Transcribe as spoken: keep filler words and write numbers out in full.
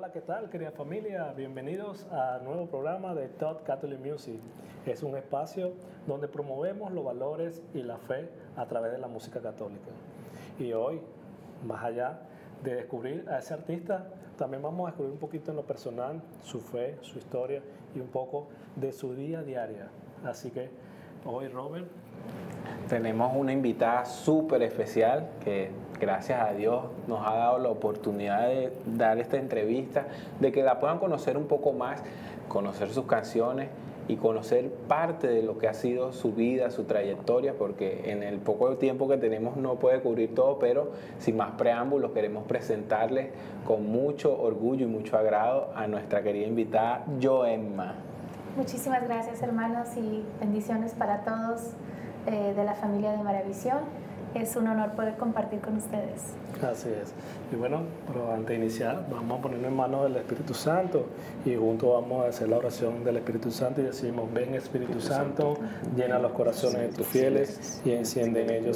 Hola, ¿qué tal, querida familia? Bienvenidos a nuevo programa de Talk Catholic Music. Es un espacio donde promovemos los valores y la fe a través de la música católica. Y hoy, más allá de descubrir a ese artista, también vamos a descubrir un poquito en lo personal, su fe, su historia y un poco de su día a día. Así que hoy, Robert, tenemos una invitada súper especial que gracias a Dios nos ha dado la oportunidad de dar esta entrevista, de que la puedan conocer un poco más, conocer sus canciones y conocer parte de lo que ha sido su vida, su trayectoria, porque en el poco tiempo que tenemos no puede cubrir todo, pero sin más preámbulos queremos presentarles con mucho orgullo y mucho agrado a nuestra querida invitada, Yoemma. Muchísimas gracias, hermanos, y bendiciones para todos eh, de la familia de Maravisión. Es un honor poder compartir con ustedes. Así es. Y bueno, pero antes de iniciar, vamos a ponernos en manos del Espíritu Santo y juntos vamos a hacer la oración del Espíritu Santo y decimos: ven Espíritu Santo, llena los corazones de tus fieles y enciende en ellos